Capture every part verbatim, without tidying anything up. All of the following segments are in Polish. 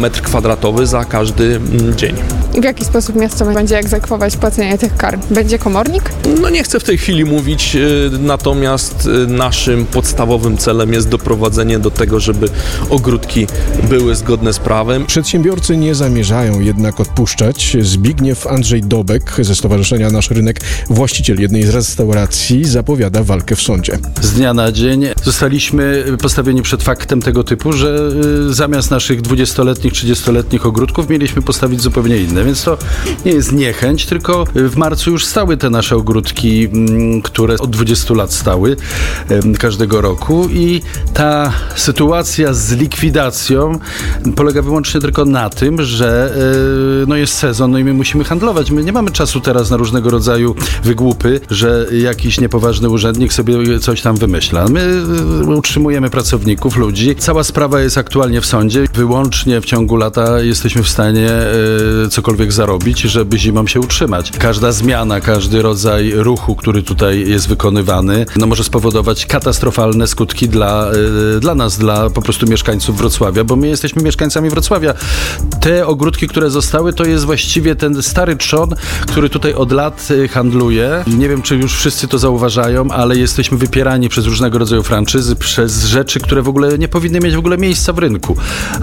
metr kwadratowy za każdy dzień. I w jaki sposób miasto będzie egzekwować płacenie tych kar? Będzie komornik? No nie chcę w tej chwili mówić, natomiast naszym podstawowym celem jest doprowadzenie do tego, żeby ogródki były zgodne z prawem. Przedsiębiorcy nie zamierzają jednak odpuszczać. Zbigniew Andrzej Dobek ze Stowarzyszenia Nasz Rynek, właściciel jednej z restauracji, zapowiada walkę w sądzie. Z dnia na dzień zostaliśmy postawieni przed faktem tego typu, że zamiast naszych dwudziestoletnich, trzydziestoletnich ogródków mieliśmy postawić zupełnie inne, więc to nie jest niechęć, tylko w marcu już stały te nasze ogródki, które od dwudziestu lat stały każdego roku i ta sytuacja z likwidacją polega wyłącznie tylko na tym, że no jest sezon, no i my musimy handlować. My nie mamy czasu teraz na różnego rodzaju wygłupy, że jakiś niepoważny urzędnik sobie coś tam wymyśla. My utrzymujemy pracowników, ludzi. Cała sprawa jest aktualnie w sądzie. Wyłącznie w ciągu lata jesteśmy w stanie cokolwiek zarobić, żeby zimą się utrzymać. Każda zmiana, każdy rodzaj ruchu, który tutaj jest wykonywany, no może spowodować katastrofalne skutki dla, dla nas, dla po prostu mieszkańców Wrocławia, bo my jesteśmy mieszkańcami Wrocławia. Te ogródki, które zostały, to jest właściwie ten stary trzon, który tutaj od lat handluje. Nie wiem, czy już wszyscy to zauważają, ale jesteśmy wypierani przez różnego rodzaju franczyzy, przez rzeczy, które w ogóle nie powinny mieć w ogóle miejsca w rynku.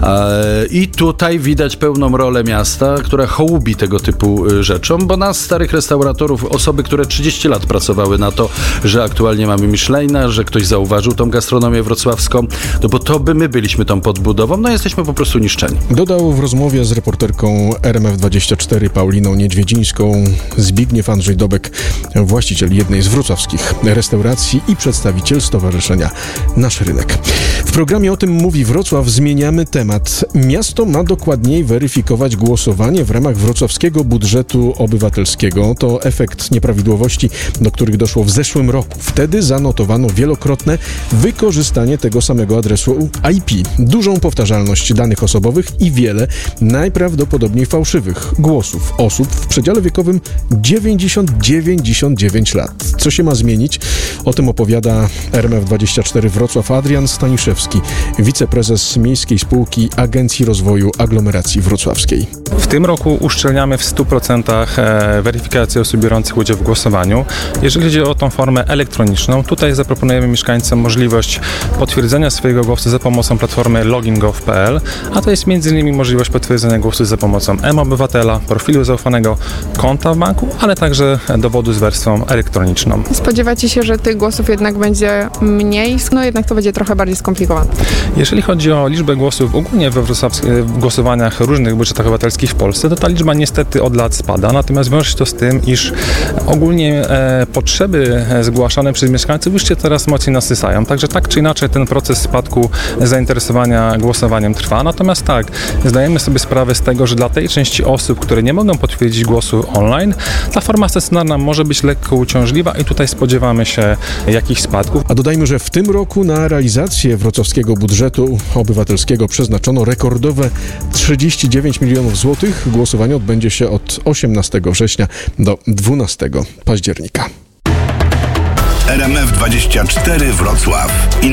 I tutaj widać pełną rolę miasta, która hołubi tego typu rzeczom, bo nas, starych restauratorów, osoby, które trzydzieści lat pracowały na to, że aktualnie mamy Michelina, że ktoś zauważył tą gastronomię wrocławską, no bo to by my byliśmy tą podbudową, no jesteśmy po prostu niszczeni. Dodał w rozmowie z reporterką R M F dwadzieścia cztery Pauliną Niedźwiedzińską Zbigniew Andrzej Dobek, właściciel jednej z wrocławskich restauracji i przedstawiciel Stowarzyszenia Nasz Rynek. W programie O tym mówi Wrocław zmieniamy temat. Miasto ma dokładniej weryfikować głosowanie w ramach wrocławskiego budżetu obywatelskiego. To efekt nieprawidłowości, do których doszło w zeszłym roku. Wtedy zanotowano wielokrotne wykorzystanie tego samego adresu I P, dużą powtarzalność danych osobowych i wiele najprawdopodobniej fałszywych głosów osób w przedziale wiekowym dziewięćdziesiąt do dziewięćdziesięciu dziewięciu lat. Co się ma zmienić? O tym opowiada R M F dwadzieścia cztery Wrocław Adrian Staniszewski, wiceprezes Miejskiej Spółki Agencji Rozwoju Aglomeracji Wrocławskiej. W tym roku uszczelniamy w stu procentach weryfikację osób biorących udział w głosowaniu. Jeżeli chodzi o tą formę elektroniczną, tutaj zaproponujemy mieszkańcom możliwość potwierdzenia swojego głosu za pomocą platformy login kropka gov kropka p l, a to jest między innymi możliwość potwierdzenia głosu za pomocą e-obywatela, profilu zaufanego, konta w banku, ale także dowodu z wersją elektroniczną. Spodziewacie się, że tych głosów jednak będzie mniej? No jednak to będzie trochę bardziej skomplikowane. Jeżeli chodzi o liczbę głosów ogólnie we w głosowaniach różnych budżetach obywatelskich w Polsce, to ta liczba niestety od lat spada, natomiast wiąże się to z tym, iż ogólnie e, potrzeby zgłaszane przez mieszkańców już się teraz mocniej nasysają, także tak czy inaczej ten proces spadku zainteresowania głosowaniem trwa, natomiast tak, zdajemy sobie sprawę z tego, że dla tej części osób, które nie mogą potwierdzić głosu online, ta forma stacjonarna może być lekko uciążliwa i tutaj spodziewamy się jakichś spadków. A dodajmy, że w tym roku na realizację wrocławskiego budżetu obywatelskiego przeznaczono rekordowe trzydzieści dziewięć milionów złotych. Głosowanie odbędzie się od osiemnastego września do dwunastego października. R M F dwadzieścia cztery Wrocław.